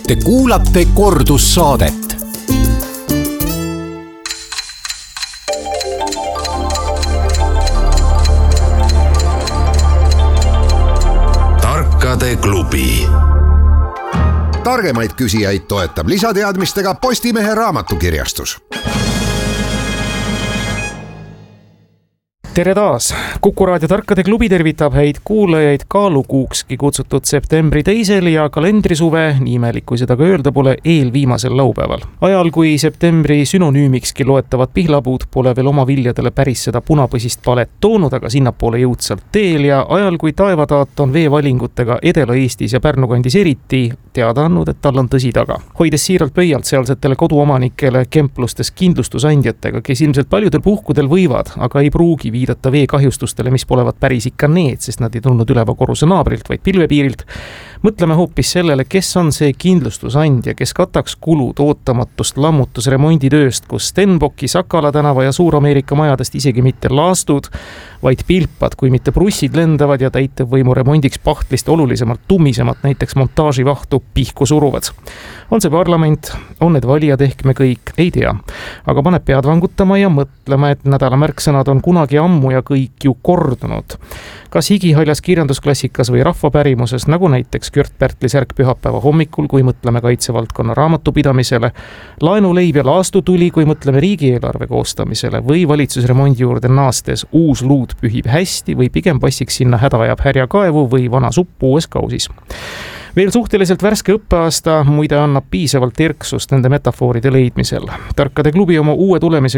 Te kuulate kordussaadet. Tarkade klubi. Targemaid küsijaid toetab lisateadmistega Postimehe raamatukirjastus. Tere taas! Kuku Raadio Tarkade klubi tervitab häid kuulajaid kaalukuukski kutsutud septembri 2. ja kalendrisuve, nii imelik kui seda ka öelda pole, eelviimasel laupäeval. Ajal, kui septembri sünonüümikski loetavad pihlapuud pole veel oma viljadele päris seda punapõsist palet toonud, aga sinnapoole jõudsalt teel ja ajal, kui taevataat on veevalingutega Edela-Eestis ja Pärnu kandis eriti teada andnud, et tal on tõsi taga. Hoides siiralt pöialt sealsetele koduomanikele kemplustes kindlustusandjatega, kes ilmselt paljudel puhkudel võivad, aga ei pruugi viidata veekahjustustele, mis polevat päris ikka need, sest nad ei tulnud üleva korruse naabrilt, vaid pilvepiirilt. Mõtleme hoopis sellele, kes on see kindlustusandja, kes kataks kulud ootamatust lammutusremonditööst, kus Stenbocki, Sakala tänava ja Suur-Ameerika majadest isegi mitte laastud, vaid pilpad, kui mitte brussid lendavad ja täitevvõimu remondiks pahtlist olulisemalt tummisemat, näiteks montaaživahtu pihku suruvad. On see parlament, on need valijad ehk me kõik, ei tea. Aga paneb pead vangutama ja mõtlema, et nädala märksõnad on kunagi ammu ja kõik ju kordunud. Kas higihaljas kirjandusklassikas või rahvapärimuses, nagu näiteks Kört Pärtli särk pühapäeva hommikul, kui mõtleme kaitsevaldkonna raamatupidamisele, laenuleib ja laastutuli, kui mõtleme riigieelarve koostamisele või valitsusremondi juurde naastes uus luud pühib hästi või pigem passiks sinna häda ajab härja kaevu või vana suppu uues kausis. Veel suhteliselt värske õppeaasta muide annab piisavalt erksust nende metafooride leidmisel. Tarkade klubi oma uue tulemise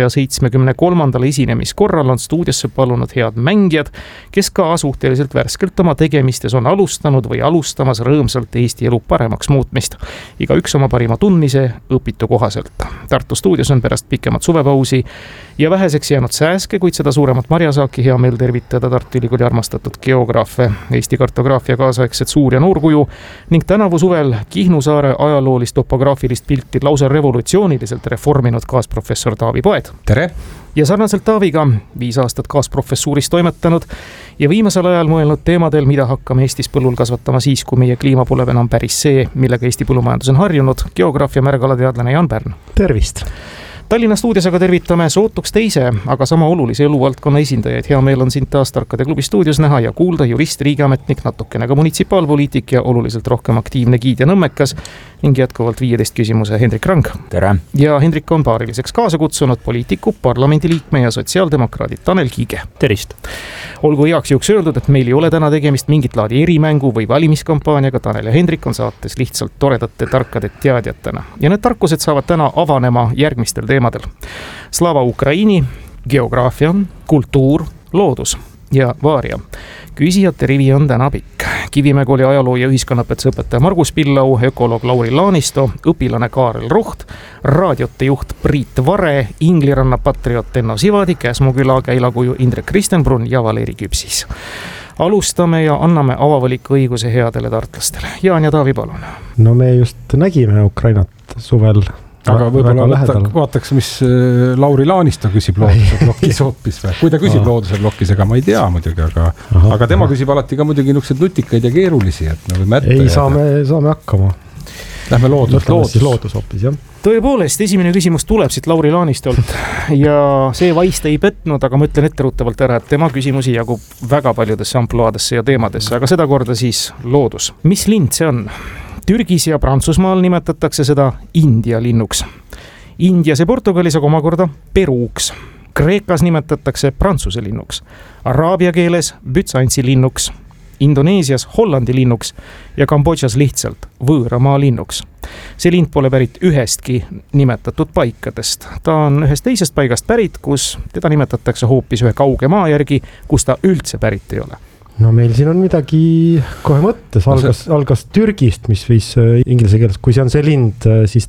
673. esinemiskorral on stuudiosse palunud head mängijad, kes ka suhteliselt värskelt oma tegemistes on alustanud või alustamas rõõmsalt Eesti elu paremaks muutmist. Iga üks oma parima tundmise õpitu kohaselt. Tartu stuudios on pärast pikemat suvepausi ja väheseks jäänud sääske, kuid seda suuremat marjasaaki hea meel tervitada Tartu Ülikooli armastatud geograafe, Eesti kartograafia kaasaegset suur- ja noorkuju ning tänavu suvel Kihnu saare ajaloolist topograafilist pilti lausa revolutsiooniliselt reforminud kaasprofessor Taavi Poed. Tere! Ja sarnaselt Taaviga 5 aastat kaasprofessuuris toimetanud ja viimasel ajal mõelnud teemadel, mida hakkame Eestis põllul kasvatama siis, kui meie kliima pole enam päris see, millega Eesti põllumajandus on harjunud, geograafia märgalateadlane Jaan Pärn. Tervist! Tallinna stuudios aga tervitame sootuks teise, aga sama olulise eluvaldkonna esindajaid. Hea meel on sind taas Tarkade klubi stuudios näha ja kuulda jurist, riigiametnik, natukene ka munitsipaalpoliitik ja oluliselt rohkem aktiivne giid ja nõmmekas ning jätkuvalt 15 küsimuse Hendrik Rang. Tere! Ja Hendrik on paariliseks kaasa kutsunud poliitiku, parlamendiliikme ja sotsiaaldemokraadid Tanel Kiige. Tervist! Olgu heaks juhuks öeldud, et meil ei ole täna tegemist mingit laadi erimängu või valimiskampaaniaga. Tanel ja Hendrik on saates lihtsalt toredate tarkade teadjatena. Ja need tarkused saavad täna avanema järgmistel teemadel. Slava Ukraini, geograafia, kultuur, loodus ja vaaria. Küsijate rivi on täna pikk. Kivimäe kooli ajaloo ja ühiskonnapetsa õpetaja Margus Pillau, ökoloog Lauri Laanisto, õpilane Kaarel Roht, raadiote juht Priit Vare, Ingliranna patriot Enno Sivadi, Käsmuküla käilakuju Indrek Kristenbrun ja Valeri Küpsis. Alustame ja anname avavaliku õiguse headele tartlastele. Jaan ja Taavi, palun. No me just nägime Ukrainat suvel. Aga võib-olla vaataks, mis Lauri Laanisto küsib looduse blokis hoopis või? Kui ta küsib looduse blokis, ega ma ei tea muidugi, aga tema küsib alati ka muidugi niisugused nutikaid ja keerulisi, et me võime ette. Ei, saame hakkama. Lähme loodus hoopis, jah. Tõepoolest, esimene küsimus tuleb siit Lauri Laanistolt ja see vaist ei petnud, aga ma ütlen etteruttavalt ära, et tema küsimusi jagub väga paljudesse ampluaadesse ja teemadesse, aga seda korda siis loodus. Mis lind see on? Türgis ja Prantsusmaal nimetatakse seda India linnuks. Indias ja Portugalis aga omakorda Peruuks. Kreekas nimetatakse Prantsuse linnuks. Araabia keeles Bütsantsi linnuks. Indoneesias Hollandi linnuks ja Kambodžas lihtsalt võõramaa linnuks. See lind pole pärit ühestki nimetatud paikadest. Ta on ühest teisest paigast pärit, kus teda nimetatakse hoopis ühe kauge maa järgi, kus ta üldse pärit ei ole. No meil siin on midagi kohe mõttes, algas Türgist, mis viis inglise keeles, kui see on see lind, siis